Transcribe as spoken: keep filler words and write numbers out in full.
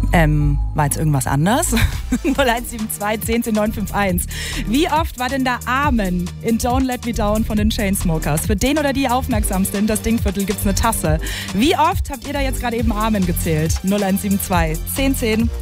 Ähm, war jetzt irgendwas anders? null eins sieben zwei, zehn, zehn, neun fünf eins. Wie oft war denn da Amen in Don't Let Me Down von den Chainsmokers? Für den oder die Aufmerksamsten in das Dingviertel gibt's eine Tasse. Wie oft habt ihr da jetzt gerade eben Amen gezählt? null eins sieben zwei, zehn, zehn